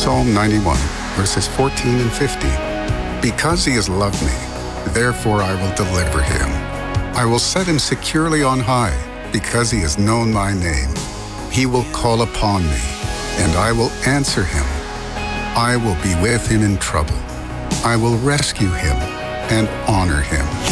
Psalm 91, verses 14 and 50. Because he has loved me, therefore I will deliver him. I will set him securely on high, because he has known my name. He will call upon me, and I will answer him. I will be with him in trouble. I will rescue him and honor him.